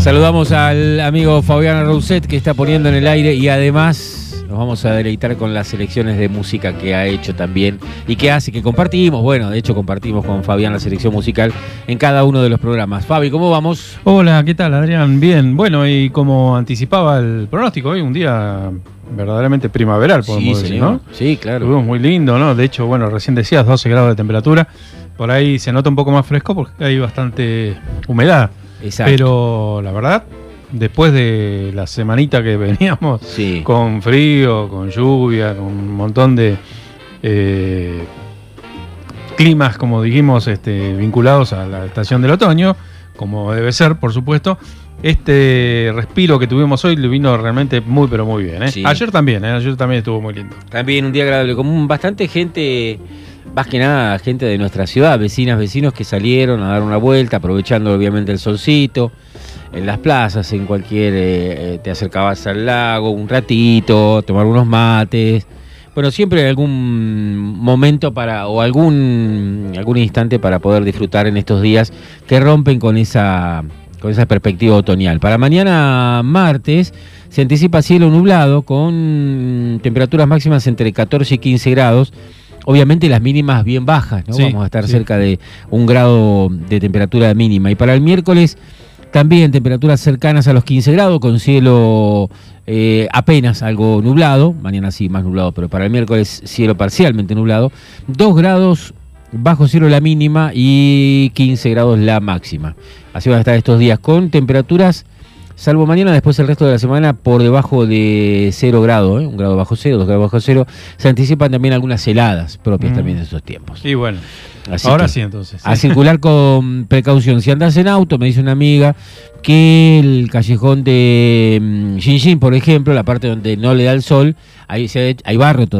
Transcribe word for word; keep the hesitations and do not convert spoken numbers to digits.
Saludamos al amigo Fabián Rousset, que está poniendo en el aire, y además nos vamos a deleitar con las selecciones de música que ha hecho también y que hace, que compartimos, bueno, de hecho compartimos con Fabián la selección musical en cada uno de los programas. Fabi, ¿cómo vamos? Hola, ¿qué tal, Adrián? Bien, bueno, y como anticipaba el pronóstico, hoy un día verdaderamente primaveral, podemos Sí, decir, señor. ¿no? Sí, claro. Estuvimos muy lindo, ¿no? De hecho, bueno, recién decías doce grados de temperatura, por ahí se nota un poco más fresco porque hay bastante humedad. Exacto. Pero la verdad, después de la semanita que veníamos Sí. con frío, con lluvia, con un montón de eh, climas, como dijimos, este, vinculados a la estación del otoño, como debe ser, por supuesto, este respiro que tuvimos hoy le vino realmente muy, pero muy bien, ¿eh? Sí. Ayer también, ¿eh? Ayer también estuvo muy lindo. También un día agradable, con bastante gente, más que nada gente de nuestra ciudad, vecinas, vecinos que salieron a dar una vuelta, aprovechando obviamente el solcito, en las plazas, en cualquier, eh, te acercabas al lago un ratito, tomar unos mates. Bueno, siempre hay algún momento para, o algún, algún instante para poder disfrutar en estos días que rompen con esa, con esa perspectiva otoñal. Para mañana martes se anticipa cielo nublado con temperaturas máximas entre catorce y quince grados. Obviamente las mínimas bien bajas, ¿no? Sí, Vamos a estar sí. cerca de un grado de temperatura mínima. Y para el miércoles también temperaturas cercanas a los quince grados, con cielo eh, apenas algo nublado. Mañana sí, más nublado, pero para el miércoles cielo parcialmente nublado. dos grados bajo cero la mínima y quince grados la máxima. Así van a estar estos días con temperaturas, salvo mañana, después el resto de la semana por debajo de cero grados, ¿eh? Un grado bajo cero, dos grados bajo cero. Se anticipan también algunas heladas propias mm. también de estos tiempos. Y bueno, así ahora que, sí entonces. a circular con precaución. Si andás en auto, me dice una amiga que el callejón de Yin Yin, por ejemplo, la parte donde no le da el sol, ahí se, hay barro todavía.